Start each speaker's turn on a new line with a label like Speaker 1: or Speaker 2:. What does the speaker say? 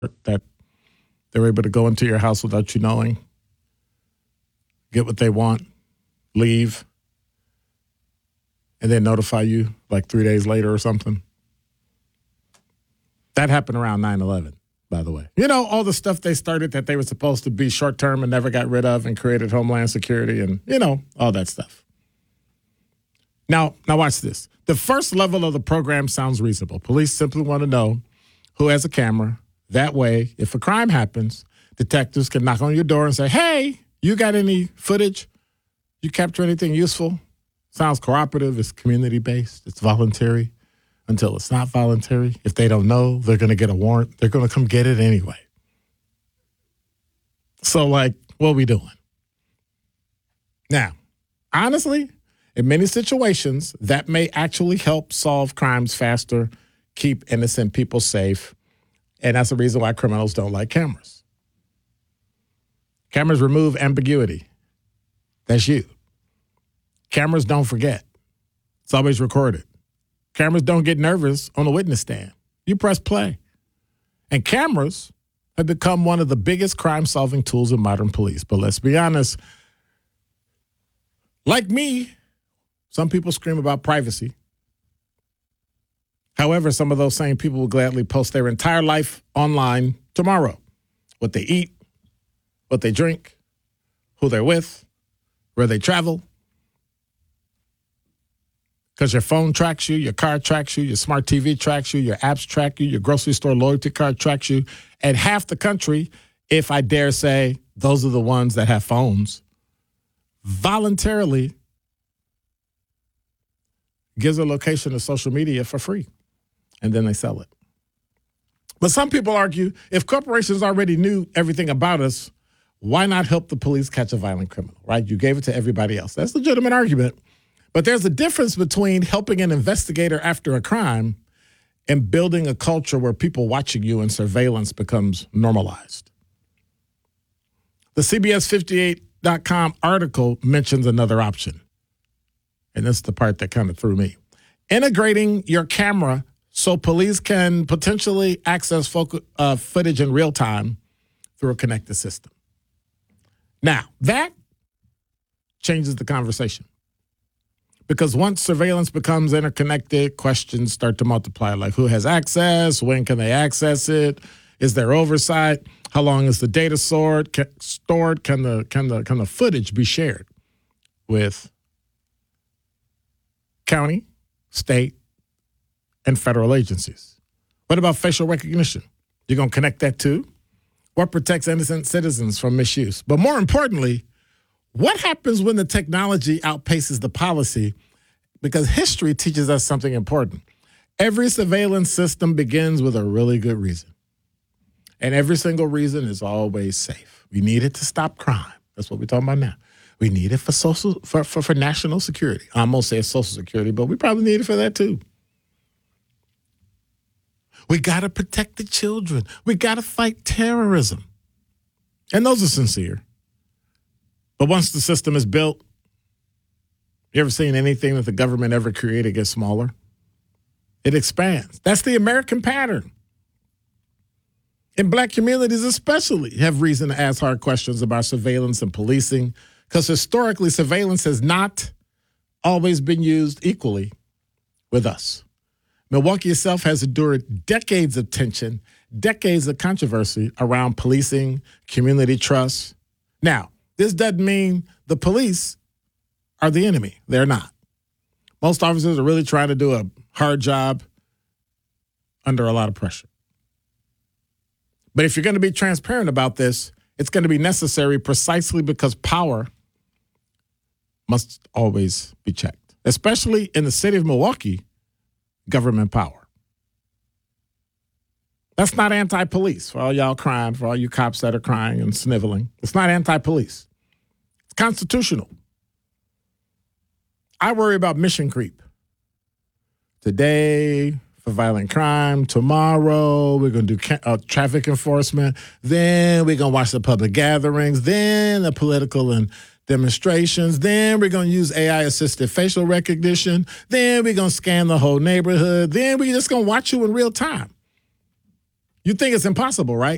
Speaker 1: that they're able to go into your house without you knowing, get what they want, leave, and then notify you like 3 days later or something. That happened around 9/11, by the way. You know, all the stuff they started that they were supposed to be short-term and never got rid of and created Homeland Security and, you know, all that stuff. Now watch this. The first level of the program sounds reasonable. Police simply want to know who has a camera. That way, if a crime happens, detectives can knock on your door and say, hey, you got any footage? You capture anything useful? Sounds cooperative. It's community-based. It's voluntary until it's not voluntary. If they don't know, they're going to get a warrant. They're going to come get it anyway. So, like, what are we doing? Now, honestly, in many situations, that may actually help solve crimes faster, keep innocent people safe, and that's the reason why criminals don't like cameras. Cameras remove ambiguity. That's you. Cameras don't forget. It's always recorded. Cameras don't get nervous on a witness stand. You press play. And cameras have become one of the biggest crime-solving tools in modern police. But let's be honest, like me, some people scream about privacy. However, some of those same people will gladly post their entire life online tomorrow. What they eat, what they drink, who they're with, where they travel. Because your phone tracks you, your car tracks you, your smart TV tracks you, your apps track you, your grocery store loyalty card tracks you. And half the country, if I dare say, those are the ones that have phones, voluntarily gives a location to social media for free. And then they sell it. But some people argue, if corporations already knew everything about us, why not help the police catch a violent criminal, right? You gave it to everybody else. That's a legitimate argument. But there's a difference between helping an investigator after a crime and building a culture where people watching you and surveillance becomes normalized. The CBS58.com article mentions another option. And this is the part that kind of threw me. Integrating your camera so police can potentially access footage in real time through a connected system. Now, that changes the conversation. Because once surveillance becomes interconnected, questions start to multiply, like who has access, when can they access it, is there oversight, how long is the data stored, can the footage be shared with county, state, and federal agencies? What about facial recognition? You're going to connect that too? What protects innocent citizens from misuse? But more importantly, what happens when the technology outpaces the policy? Because history teaches us something important. Every surveillance system begins with a really good reason. And every single reason is always safe. We need it to stop crime. That's what we're talking about now. We need it for national security. I almost say social security, but we probably need it for that too. We got to protect the children. We got to fight terrorism. And those are sincere. But once the system is built, you ever seen anything that the government ever created get smaller? It expands. That's the American pattern. And black communities especially have reason to ask hard questions about surveillance and policing, because historically surveillance has not always been used equally with us. Milwaukee itself has endured decades of tension, decades of controversy around policing, community trust. Now, this doesn't mean the police are the enemy. They're not. Most officers are really trying to do a hard job under a lot of pressure. But if you're going to be transparent about this, it's going to be necessary precisely because power must always be checked, especially in the city of Milwaukee, government power. That's not anti-police for all y'all crying, for all you cops that are crying and sniveling. It's not anti-police. It's constitutional. I worry about mission creep. Today, for violent crime. Tomorrow, we're going to do traffic enforcement. Then we're going to watch the public gatherings. Then the political and demonstrations. Then we're going to use AI-assisted facial recognition. Then we're going to scan the whole neighborhood. Then we're just going to watch you in real time. You think it's impossible, right?